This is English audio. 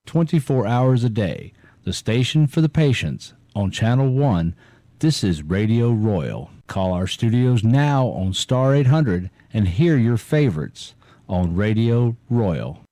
24 hours a day. The station for the patients on Channel 1. This is Radio Royal. Call our studios now on Star 800 and hear your favorites on Radio Royal.